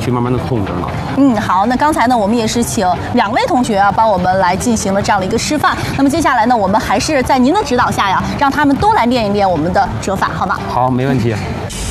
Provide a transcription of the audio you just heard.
去慢慢的控制呢。 好，那刚才呢，我们也是请2位同学啊，帮我们来进行了这样的一个示范。那么接下来呢，我们还是在您的指导下呀，让他们都来练一练我们的折法，好吗？ 好，没问题。